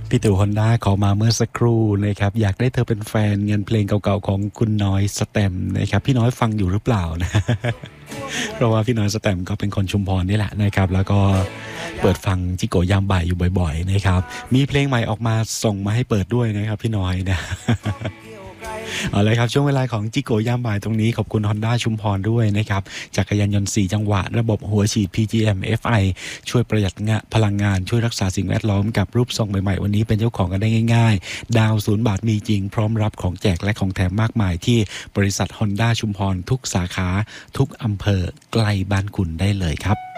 พี่ตู่ฮอนด้าขอมาเมื่อสักครู่นะครับอยากได้เธอเป็นแฟนเงินเพลงเก่าๆของคุณน้อยสแตมนะครับพี่น้อยฟังอยู่หรือเปล่านะ เพราะว่าพี่น้อยสแตมก็เป็นคนชุมพรนี่แหละนะครับแล้วก็เปิดฟังจิโกยามบ่ายอยู่บ่อยๆนะครับมีเพลงใหม่ออกมาส่งมาให้เปิดด้วยนะครับพี่น้อยนะ เอาเลยครับช่วงเวลาของจิโกยามบ่ายตรงนี้ขอบคุณ Honda ชุมพรด้วยนะครับจักรยานยนต์4จังหวะระบบหัวฉีด PGM FI ช่วยประหยัดพลังงานช่วยรักษาสิ่งแวดล้อมกับรูปทรงใหม่ๆวันนี้เป็นเจ้าของกันได้ง่ายๆดาว0 บาทมีจริงพร้อมรับของแจกและของแถมมากมายที่บริษัท Honda ชุมพรทุกสาขาทุกอำเภอใกล้บ้านคุณได้เลยครับ